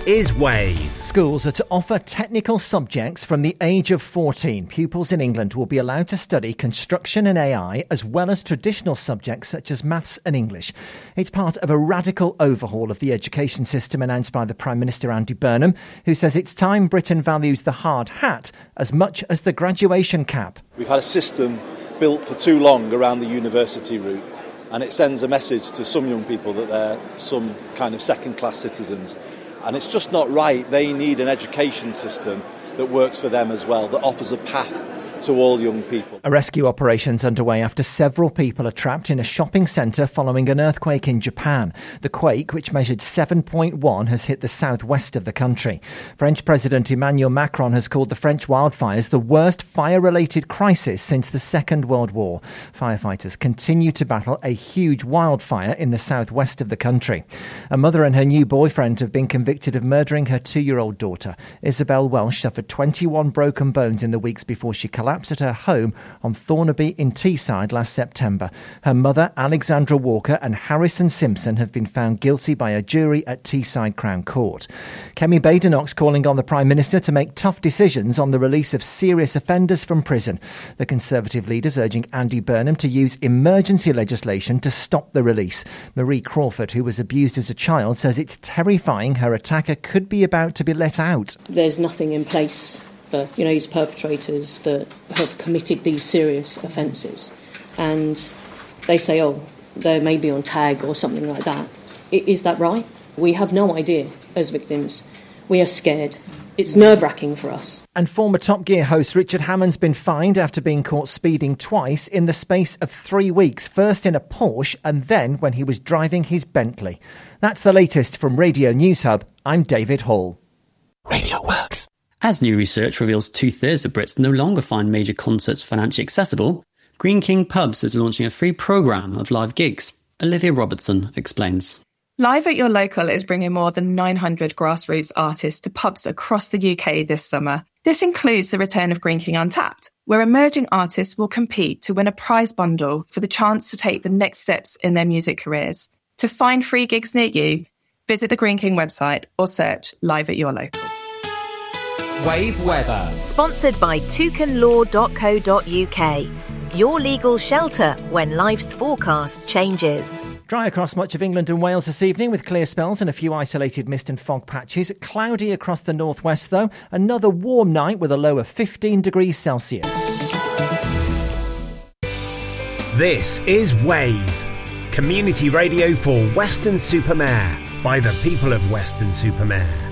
is Wave. Schools are to offer technical subjects from the age of 14. Pupils in England will be allowed to study construction and AI as well as traditional subjects such as maths and English. It's part of a radical overhaul of the education system announced by the Prime Minister Andy Burnham, who says it's time Britain values the hard hat as much as the graduation cap. We've had a system built for too long around the university route, and it sends a message to some young people that they're some kind of second-class citizens. And it's just not right. They need an education system that works for them as well, that offers a path to all young people. A rescue operation's underway after several people are trapped in a shopping centre following an earthquake in Japan. The quake, which measured 7.1, has hit the southwest of the country. French President Emmanuel Macron has called the French wildfires the worst fire-related crisis since the Second World War. Firefighters continue to battle a huge wildfire in the southwest of the country. A mother and her new boyfriend have been convicted of murdering her 2-year-old daughter. Isabel Welsh suffered 21 broken bones in the weeks before she collapsed at her home on Thornaby in Teesside last September. Her mother, Alexandra Walker, and Harrison Simpson have been found guilty by a jury at Teesside Crown Court. Kemi Badenoch's calling on the Prime Minister to make tough decisions on the release of serious offenders from prison. The Conservative leader's urging Andy Burnham to use emergency legislation to stop the release. Marie Crawford, who was abused as a child, says it's terrifying her attacker could be about to be let out. There's nothing in place for, these perpetrators that have committed these serious offences. And they say, they may be on tag or something like that. Is that right? We have no idea as victims. We are scared. It's nerve-wracking for us. And former Top Gear host Richard Hammond's been fined after being caught speeding twice in the space of 3 weeks, first in a Porsche and then when he was driving his Bentley. That's the latest from Radio News Hub. I'm David Hall. Radio Works. As new research reveals 2/3 of Brits no longer find major concerts financially accessible, Greene King Pubs is launching a free programme of live gigs. Olivia Robertson explains. Live at Your Local is bringing more than 900 grassroots artists to pubs across the UK this summer. This includes the return of Greene King Untapped, where emerging artists will compete to win a prize bundle for the chance to take the next steps in their music careers. To find free gigs near you, visit the Greene King website or search Live at Your Local. Wave weather. Sponsored by toucanlaw.co.uk. Your legal shelter when life's forecast changes. Dry across much of England and Wales this evening with clear spells and a few isolated mist and fog patches. Cloudy across the northwest though. Another warm night with a low of 15 degrees Celsius. This is Wave. Community radio for Weston-super-Mare by the people of Weston-super-Mare.